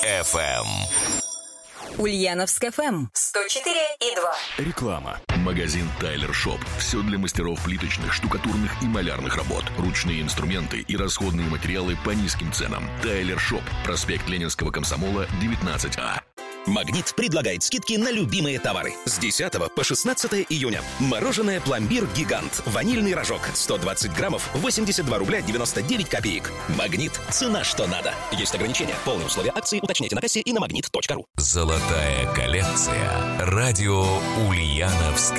FM. Ульяновск ФМ 104,2. Реклама. Магазин Тайлер Шоп. Все для мастеров плиточных, штукатурных и малярных работ. Ручные инструменты и расходные материалы по низким ценам. Тайлер Шоп. Проспект Ленинского комсомола, 19А. «Магнит» предлагает скидки на любимые товары. С 10 по 16 июня. Мороженое «Пломбир Гигант». Ванильный рожок. 120 граммов. 82 рубля 99 копеек. «Магнит». Цена что надо. Есть ограничения. Полные условия акции уточняйте на кассе и на magnet.ru. Золотая коллекция. Радио Ульяновск